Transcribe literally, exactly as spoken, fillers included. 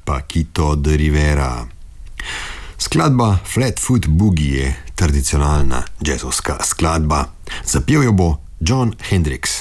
Paquito de Rivera. Skladba Flatfoot Boogie je tradicionalna jazzovska skladba. Zapel jo bo Jon Hendricks.